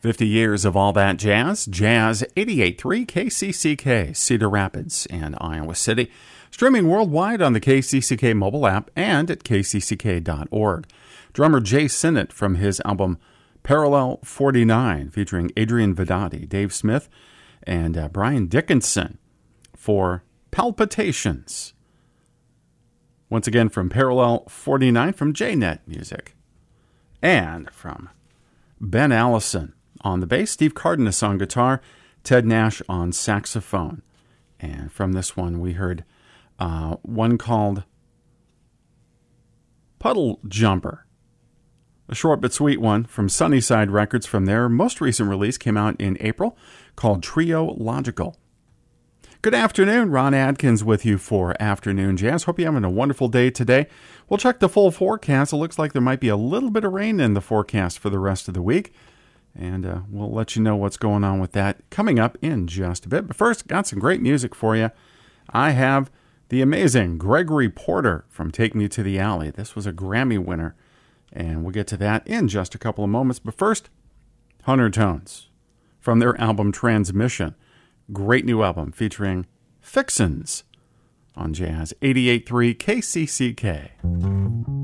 50 years of all that jazz. Jazz 88.3 KCCK, Cedar Rapids and Iowa City. Streaming worldwide on the KCCK mobile app and at kcck.org. Drummer Jay Sinnott from his album Parallel 49, featuring Adrian Vedati, Dave Smith, and Brian Dickinson for Palpitations. Once again from Parallel 49 from JNet Music. And from Ben Allison on the bass, Steve Cardenas on guitar, Ted Nash on saxophone. And from this one we heard one called Puddle Jumper. A short but sweet one from Sunnyside Records from their most recent release, came out in April, called Trio Logical. Good afternoon, Ron Adkins with you for Afternoon Jazz. Hope you're having a wonderful day today. We'll check the full forecast. It looks like there might be a little bit of rain in the forecast for the rest of the week. And we'll let you know what's going on with that coming up in just a bit. But first, got some great music for you. I have the amazing Gregory Porter from Take Me to the Alley. This was a Grammy winner. And we'll get to that in just a couple of moments. But first, Hunter Tones from their album Transmission. Great new album featuring Fixins on Jazz 88.3 KCCK.